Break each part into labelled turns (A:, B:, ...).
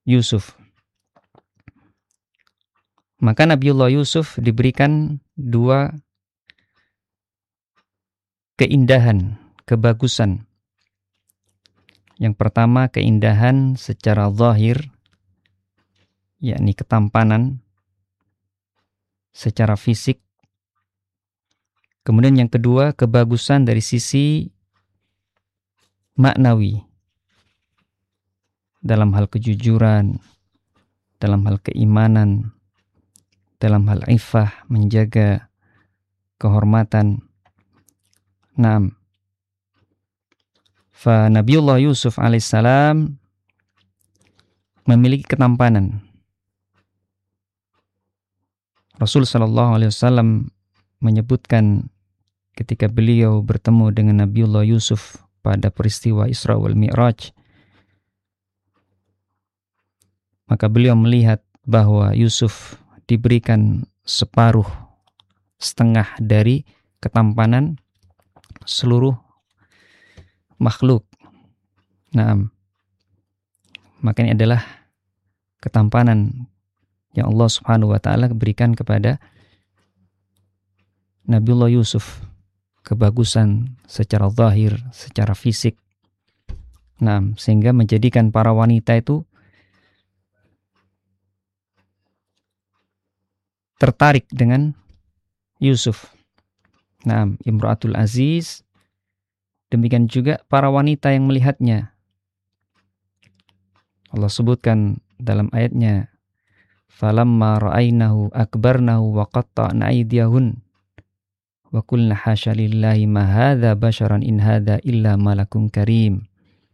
A: Yusuf. Maka Nabiullah Yusuf diberikan dua keindahan, kebagusan. Yang pertama, keindahan secara zahir, yakni ketampanan secara fisik. Kemudian yang kedua, kebagusan dari sisi maknawi, dalam hal kejujuran, dalam hal keimanan, dalam hal iffah, menjaga kehormatan. Naam. Fa Nabiullah Yusuf alaihissalam memiliki ketampanan. Rasul sallallahu alaihi wasallam menyebutkan ketika beliau bertemu dengan Nabiullah Yusuf pada peristiwa Isra wal Mi'raj, maka beliau melihat bahwa Yusuf diberikan setengah dari ketampanan seluruh makhluk. Nah, maka ini adalah ketampanan yang Allah Subhanahu wa taala berikan kepada Nabiullah Yusuf, kebagusan secara zahir, secara fisik. Nah, sehingga menjadikan para wanita itu tertarik dengan Yusuf. Nah, Imra'atul Aziz, demikian juga para wanita yang melihatnya. Allah sebutkan dalam ayatnya, falamma ra'ainahu akbarnahu wa qatta'na aydiyahun wa qulna hasya lillahi ma hadza basharan in hadza illa malakun karim.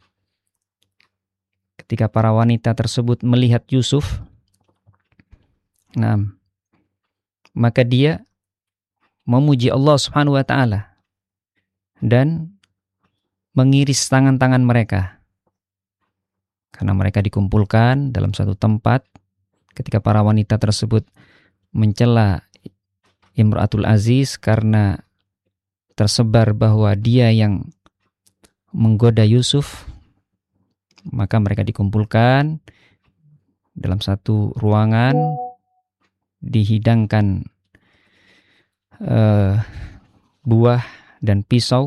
A: Ketika para wanita tersebut melihat Yusuf, nah, maka dia memuji Allah Subhanahu wa taala dan mengiris tangan-tangan mereka. Karena mereka dikumpulkan dalam satu tempat, ketika para wanita tersebut mencela Imra'atul Aziz karena tersebar bahwa dia yang menggoda Yusuf, maka mereka dikumpulkan dalam satu ruangan, dihidangkan buah dan pisau,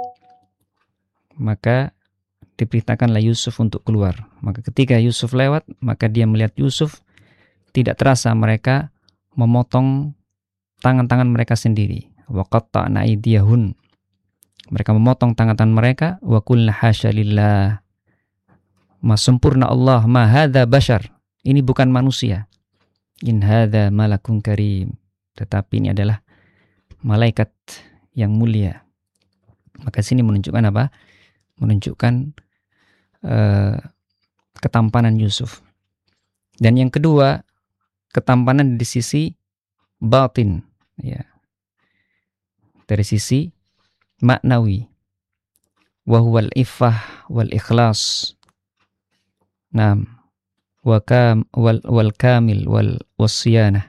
A: maka diperintahkanlah Yusuf untuk keluar. Maka ketika Yusuf lewat, maka dia melihat Yusuf, tidak terasa mereka memotong tangan-tangan mereka sendiri. Wa qatta'na aydiyahun. Mereka memotong tangan-tangan mereka. Wa qulna hasya lillah. Ma sempurna Allah, ma hadza bashar. Ini bukan manusia. In hadza malakun karim. Tetapi ini adalah malaikat yang mulia. Maka sini menunjukkan apa? Menunjukkan ketampanan Yusuf. Dan yang kedua, ketampanan di sisi batin, ya, dari sisi maknawi. Wa huwal iffah wal ikhlas. Naam. Wal kamil wal wasyanah.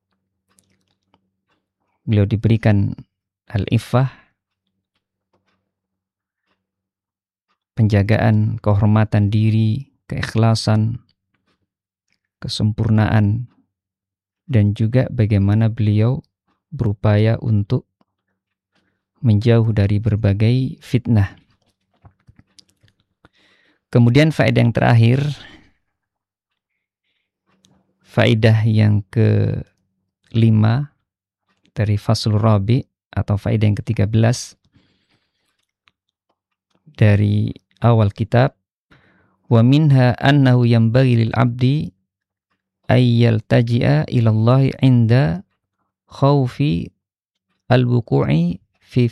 A: Beliau diberikan al-iffah, penjagaan kehormatan diri, keikhlasan, kesempurnaan, dan juga bagaimana beliau berupaya untuk menjauh dari berbagai fitnah. Kemudian faedah yang terakhir, faedah yang ke-5 dari Faslur Rabi atau faedah yang ke-13 dari awal kitab, wa minha annahu yanbaghi lil 'abdi ay yaltaji'a ila Allah 'inda khaufi al-wuqu'i fi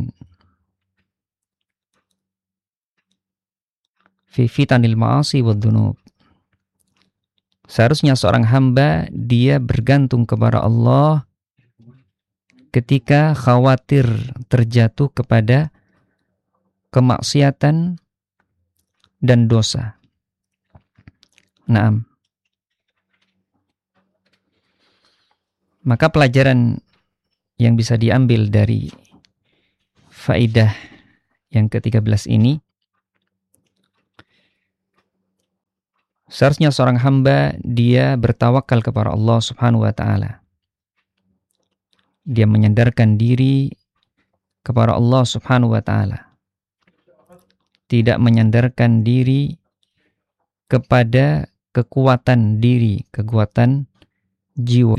A: fitanil ma'asi wad dhunub. Seharusnya seorang hamba dia bergantung kepada Allah ketika khawatir terjatuh kepada kemaksiatan dan dosa. Naam. Maka pelajaran yang bisa diambil dari faedah yang ke-13 ini, Seharusnya seorang hamba dia bertawakal kepada Allah Subhanahu wa taala. Dia menyandarkan diri kepada Allah Subhanahu wa taala. Tidak menyandarkan diri kepada kekuatan diri, kekuatan jiwa,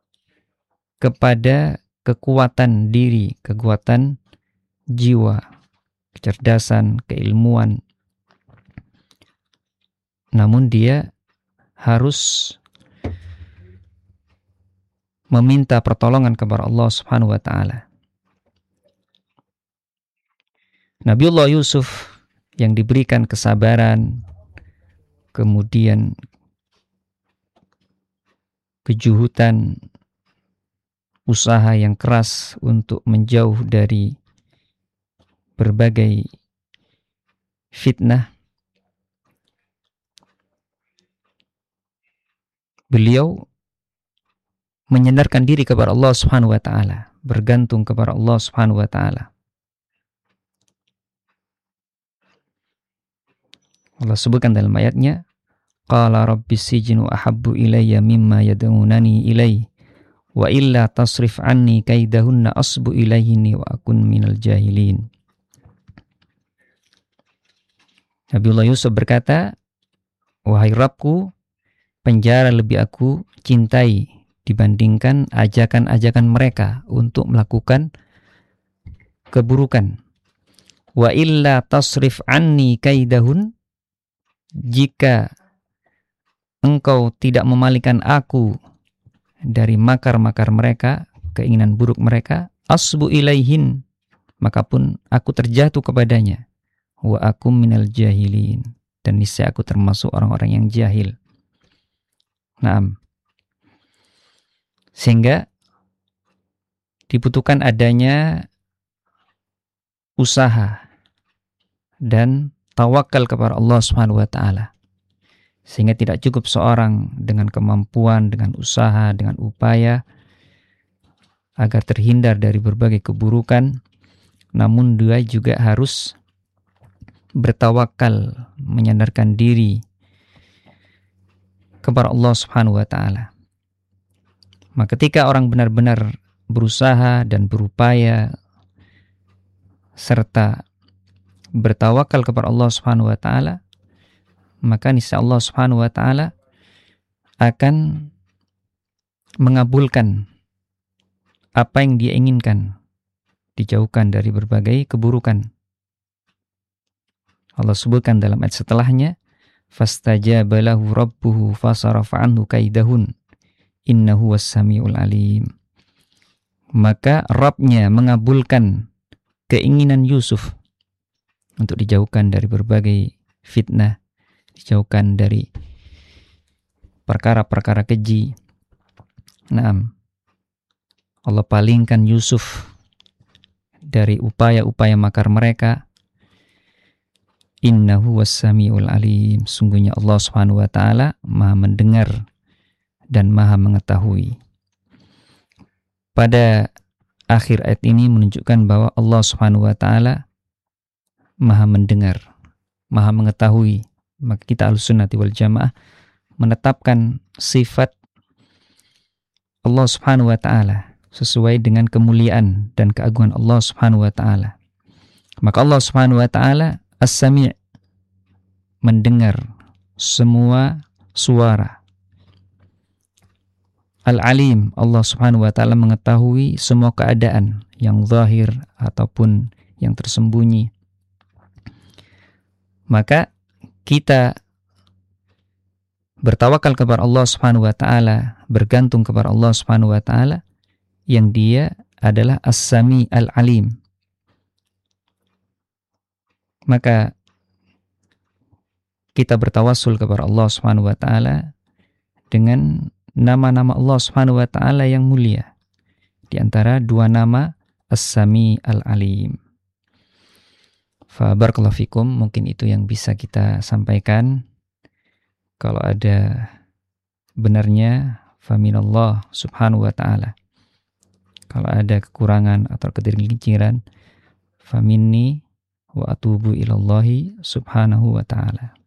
A: kepada kekuatan diri, kekuatan jiwa, kecerdasan, keilmuan. Namun dia harus meminta pertolongan kepada Allah Subhanahu wa taala. Nabiullah Yusuf yang diberikan kesabaran, kemudian kejuhutan, usaha yang keras untuk menjauh dari berbagai fitnah. Beliau menyandarkan diri kepada Allah Subhanahu wa taala, bergantung kepada Allah Subhanahu wa taala. Allah sebutkan dalam ayatnya, qala rabbis sijnu ahabbu ilayya mimma yad'unani ilaihi wa illa tasrif anni kaidahunna asbu ilayhinni wa akun minal jahilin. Nabiullah Yusuf berkata, wahai Rabbku, penjara lebih aku cintai dibandingkan ajakan-ajakan mereka untuk melakukan keburukan. Wa illa tasrif anni kaidahun, jika engkau tidak memalingkan aku dari makar-makar mereka, keinginan buruk mereka, asbu ilaihin, maka pun aku terjatuh kepadanya. Wa akum minal jahilin, dan niscaya aku termasuk orang-orang yang jahil. Naam. Sehingga dibutuhkan adanya usaha dan tawakal kepada Allah Subhanahu wa taala. Sehingga tidak cukup seorang dengan kemampuan, dengan usaha, dengan upaya agar terhindar dari berbagai keburukan, namun dia juga harus bertawakal, menyandarkan diri kepada Allah Subhanahu wa taala. Maka ketika orang benar-benar berusaha dan berupaya serta bertawakal kepada Allah Subhanahu wa taala, maka niscaya Allah Subhanahu wa taala akan mengabulkan apa yang dia inginkan, dijauhkan dari berbagai keburukan. Allah sebutkan dalam ayat setelahnya, fastajaba lahu rabbuhu fasarafa anhu kaidahun innahu was-sami'ul alim. Maka Rabb-nya mengabulkan keinginan Yusuf untuk dijauhkan dari berbagai fitnah, dijauhkan dari perkara-perkara keji. Naam. Allah palingkan Yusuf dari upaya-upaya makar mereka. Innahu was-sami'ul alim. Sungguhnya Allah Subhanahu wa taala Maha mendengar dan Maha mengetahui. Pada akhir ayat ini menunjukkan bahwa Allah Subhanahu wa taala Maha mendengar, Maha mengetahui. Maka kita Ahlussunnati wal Jamaah menetapkan sifat Allah Subhanahu wa taala sesuai dengan kemuliaan dan keagungan Allah Subhanahu wa taala. Maka Allah Subhanahu wa taala As-Sami', mendengar semua suara. Al-Alim, Allah Subhanahu wa taala mengetahui semua keadaan yang zahir ataupun yang tersembunyi. Maka kita bertawakal kepada Allah Subhanahu wa taala, bergantung kepada Allah Subhanahu wa taala yang Dia adalah As-Sami' Al-Alim. Maka kita bertawassul kepada Allah Subhanahu wa taala dengan nama-nama Allah Subhanahu wa taala yang mulia. Di antara dua nama As-Sami' Al-Alim. Fa barakallahu fikum, mungkin itu yang bisa kita sampaikan. Kalau ada benarnya fa minallah Subhanahu wa taala. Kalau ada kekurangan atau ketergelinciran fa minni wa atubu ilallahi subhanahu wa ta'ala.